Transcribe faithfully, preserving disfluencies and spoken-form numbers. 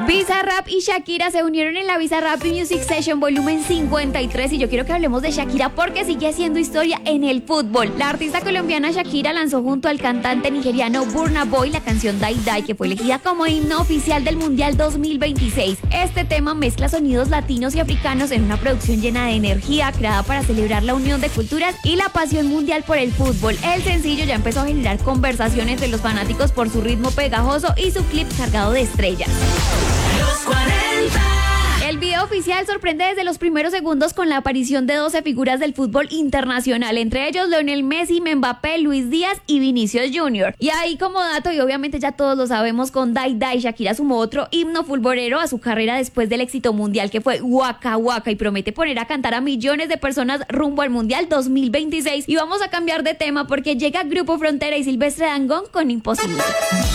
Bizarrap y Shakira se unieron en la Bizarrap Music Session volumen cincuenta y tres y yo quiero que hablemos de Shakira porque sigue haciendo historia en el fútbol. La artista colombiana Shakira lanzó junto al cantante nigeriano Burna Boy la canción Die Die, que fue elegida como himno oficial del Mundial dos mil veintiséis. Este tema mezcla sonidos latinos y africanos en una producción llena de energía, creada para celebrar la unión de culturas y la pasión mundial por el fútbol. El sencillo ya empezó a generar conversación entre los fanáticos por su ritmo pegajoso y su clip cargado de estrellas. Los cuarenta. El video oficial sorprende desde los primeros segundos con la aparición de doce figuras del fútbol internacional, entre ellos Lionel Messi, Mbappé, Luis Díaz y Vinicius Junior Y ahí como dato, y obviamente ya todos lo sabemos, con Die Die, Shakira sumó otro himno futbolero a su carrera después del éxito mundial que fue Waka Waka y promete poner a cantar a millones de personas rumbo al Mundial dos mil veintiséis. Y vamos a cambiar de tema porque llega Grupo Frontera y Silvestre Dangond con Imposible.